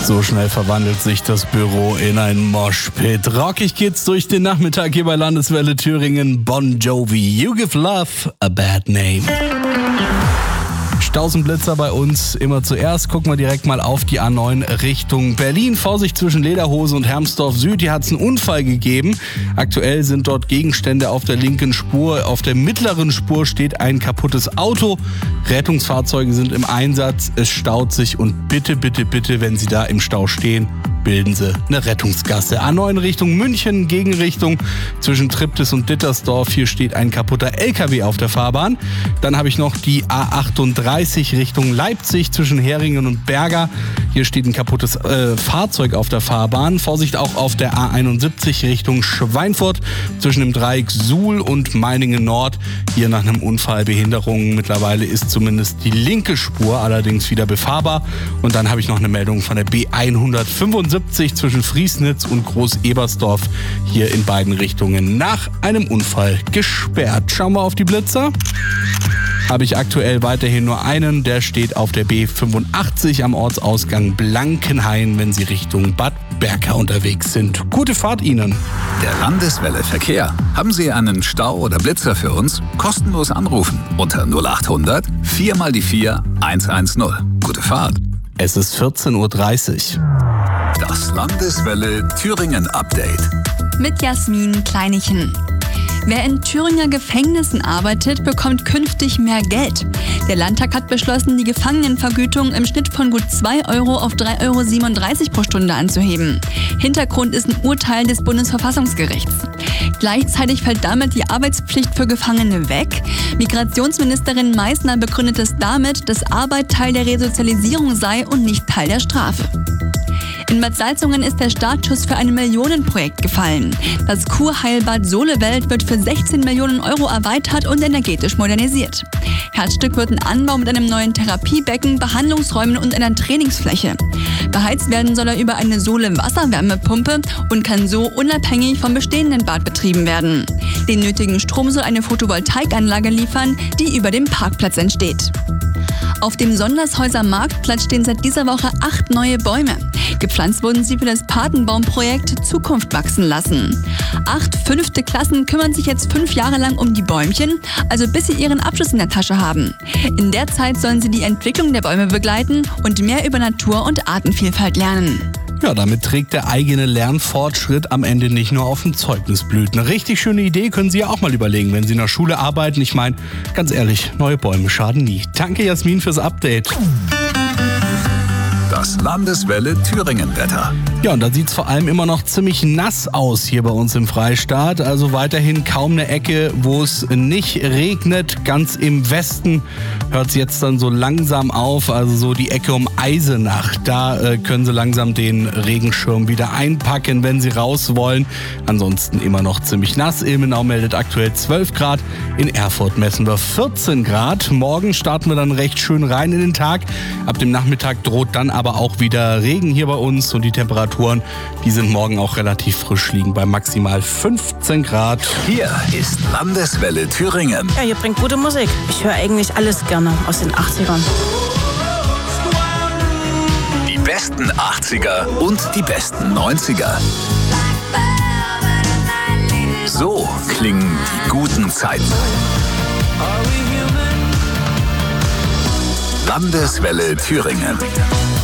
So schnell verwandelt sich das Büro in ein Moshpit. Rockig geht's durch den Nachmittag hier bei Landeswelle Thüringen. Bon Jovi, You Give Love a Bad Name. Staus und Blitzer bei uns immer zuerst. Gucken wir direkt mal auf die A9 Richtung Berlin. Vorsicht zwischen Lederhose und Hermsdorf Süd. Hier hat es einen Unfall gegeben. Aktuell sind dort Gegenstände auf der linken Spur. Auf der mittleren Spur steht ein kaputtes Auto. Rettungsfahrzeuge sind im Einsatz. Es staut sich und bitte, bitte, bitte, wenn Sie da im Stau stehen, bilden Sie eine Rettungsgasse. A9 Richtung München, Gegenrichtung zwischen Triptis und Dittersdorf. Hier steht ein kaputter LKW auf der Fahrbahn. Dann habe ich noch die A38 Richtung Leipzig zwischen Heringen und Berger. Hier steht ein kaputtes Fahrzeug auf der Fahrbahn. Vorsicht auch auf der A71 Richtung Schweinfurt zwischen dem Dreieck Suhl und Meiningen Nord. Hier nach einem Unfall Behinderungen. Mittlerweile ist zumindest die linke Spur allerdings wieder befahrbar. Und dann habe ich noch eine Meldung von der B175 zwischen Friesnitz und Groß-Ebersdorf. Hier in beiden Richtungen nach einem Unfall gesperrt. Schauen wir auf die Blitzer. Habe ich aktuell weiterhin nur einen, der steht auf der B85 am Ortsausgang Blankenhain, wenn Sie Richtung Bad Berka unterwegs sind. Gute Fahrt Ihnen! Der Landeswelle Verkehr. Haben Sie einen Stau oder Blitzer für uns? Kostenlos anrufen unter 0800 4 mal die 4 110. Gute Fahrt! Es ist 14:30 Uhr. Das Landeswelle Thüringen Update. Mit Jasmin Kleinichen. Wer in Thüringer Gefängnissen arbeitet, bekommt künftig mehr Geld. Der Landtag hat beschlossen, die Gefangenenvergütung im Schnitt von gut 2 Euro auf 3,37 Euro pro Stunde anzuheben. Hintergrund ist ein Urteil des Bundesverfassungsgerichts. Gleichzeitig fällt damit die Arbeitspflicht für Gefangene weg. Migrationsministerin Meißner begründet es damit, dass Arbeit Teil der Resozialisierung sei und nicht Teil der Strafe. In Bad Salzungen ist der Startschuss für ein Millionenprojekt gefallen. Das Kurheilbad Solewelt wird für 16 Millionen Euro erweitert und energetisch modernisiert. Herzstück wird ein Anbau mit einem neuen Therapiebecken, Behandlungsräumen und einer Trainingsfläche. Beheizt werden soll er über eine Sohle-Wasserwärmepumpe und kann so unabhängig vom bestehenden Bad betrieben werden. Den nötigen Strom soll eine Photovoltaikanlage liefern, die über dem Parkplatz entsteht. Auf dem Sondershäuser Marktplatz stehen seit dieser Woche 8 neue Bäume. Gepflanzt wurden sie für das Patenbaumprojekt Zukunft wachsen lassen. 8 5. Klassen kümmern sich jetzt 5 Jahre lang um die Bäumchen, also bis sie ihren Abschluss in der Tasche haben. In der Zeit sollen sie die Entwicklung der Bäume begleiten und mehr über Natur und Artenvielfalt lernen. Ja, damit trägt der eigene Lernfortschritt am Ende nicht nur auf dem Zeugnisblüt. Eine richtig schöne Idee können Sie ja auch mal überlegen, wenn Sie in der Schule arbeiten. Ich meine, ganz ehrlich, neue Bäume schaden nie. Danke Jasmin fürs Update. Das Landeswelle Thüringen-Wetter. Ja, und da sieht es vor allem immer noch ziemlich nass aus hier bei uns im Freistaat. Also weiterhin kaum eine Ecke, wo es nicht regnet. Ganz im Westen hört es jetzt dann so langsam auf. Also so die Ecke um Eisenach. Da können Sie langsam den Regenschirm wieder einpacken, wenn Sie raus wollen. Ansonsten immer noch ziemlich nass. Ilmenau meldet aktuell 12 Grad. In Erfurt messen wir 14 Grad. Morgen starten wir dann recht schön rein in den Tag. Ab dem Nachmittag droht dann aber auch wieder Regen hier bei uns und die Temperaturen, die sind morgen auch relativ frisch, liegen bei maximal 15 Grad. Hier ist Landeswelle Thüringen. Ja, ihr bringt gute Musik. Ich höre eigentlich alles gerne aus den 80ern. Die besten 80er und die besten 90er. So klingen die guten Zeiten. Landeswelle Thüringen.